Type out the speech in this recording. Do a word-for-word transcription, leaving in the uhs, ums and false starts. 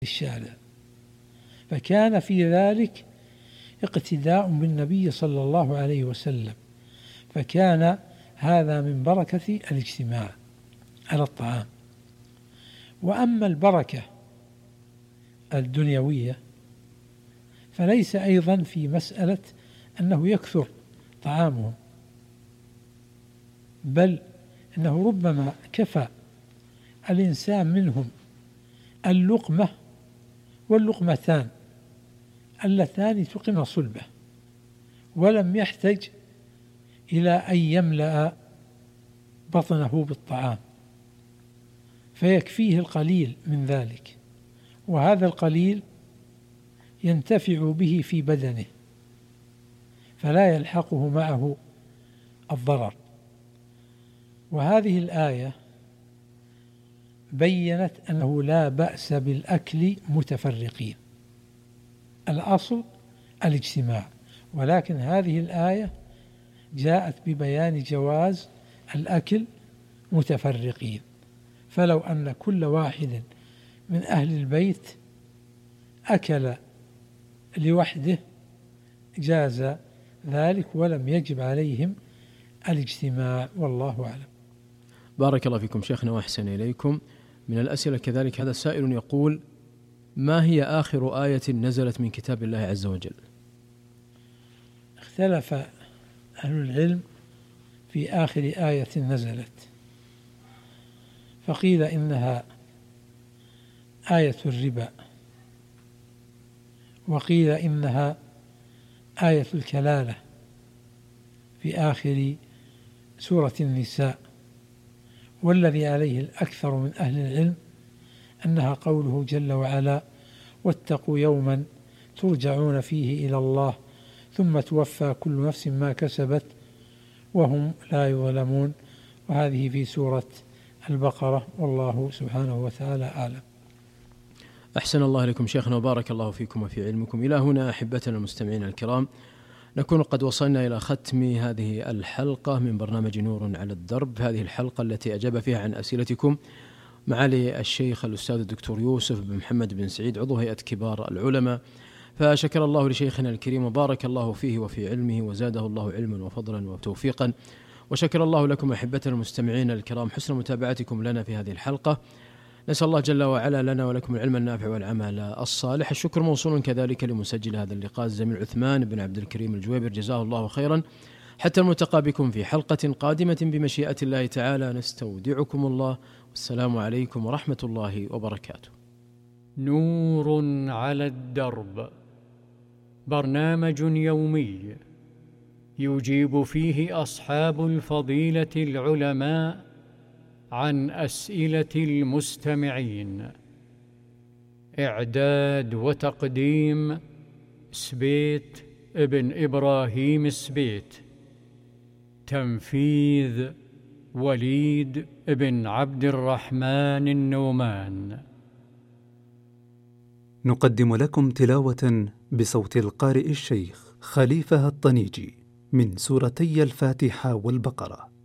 الشارع، فكان في ذلك اقتداء بالنبي صلى الله عليه وسلم، فكان هذا من بركة الاجتماع على الطعام. وأما البركة الدنيوية فليس أيضا في مسألة أنه يكثر طعامهم، بل أنه ربما كفى الإنسان منهم اللقمة واللقمتان اللتان تقم صلبه، ولم يحتج إلى أن يملأ بطنه بالطعام، فيكفيه القليل من ذلك، وهذا القليل ينتفع به في بدنه فلا يلحقه معه الضرر. وهذه الآية بيّنت أنه لا بأس بالأكل متفرقين، الأصل الاجتماع، ولكن هذه الآية جاءت ببيان جواز الأكل متفرقين، فلو أن كل واحد من أهل البيت أكل لوحده جاز ذلك ولم يجب عليهم الاجتماع، والله أعلم. بارك الله فيكم شيخنا وأحسن إليكم. من الأسئلة كذلك هذا السائل يقول: ما هي آخر آية نزلت من كتاب الله عز وجل؟ اختلف أهل العلم في آخر آية نزلت، فقيل إنها آية الربا، وقيل إنها آية الكلالة في آخر سورة النساء، والذي عليه الأكثر من أهل العلم أنها قوله جل وعلا: واتقوا يوما ترجعون فيه إلى الله ثم توفى كل نفس ما كسبت وهم لا يظلمون، وهذه في سورة البقرة، والله سبحانه وتعالى أعلم. أحسن الله لكم شيخنا وبارك الله فيكم وفي علمكم. إلى هنا أحبتنا المستمعين الكرام نكون قد وصلنا إلى ختم هذه الحلقة من برنامج نور على الدرب، هذه الحلقة التي أجاب فيها عن أسئلتكم معالي الشيخ الأستاذ الدكتور يوسف بن محمد بن سعيد عضو هيئة كبار العلماء، فشكر الله لشيخنا الكريم وبارك الله فيه وفي علمه وزاده الله علما وفضلا وتوفيقا، وشكر الله لكم أحبتنا المستمعين الكرام حسن متابعتكم لنا في هذه الحلقة. نسأل الله جل وعلا لنا ولكم العلم النافع والعمل الصالح. الشكر موصول كذلك لمسجل هذا اللقاء الزميل عثمان بن عبد الكريم الجويبر، جزاه الله خيرا. حتى الملتقى بكم في حلقة قادمة بمشيئة الله تعالى، نستودعكم الله، والسلام عليكم ورحمة الله وبركاته. نور على الدرب، برنامج يومي يجيب فيه أصحاب الفضيلة العلماء عن أسئلة المستمعين. إعداد وتقديم سبيت ابن إبراهيم سبيت، تنفيذ وليد ابن عبد الرحمن النومان. نقدم لكم تلاوة بصوت القارئ الشيخ خليفة الطنيجي من سورتي الفاتحة والبقرة.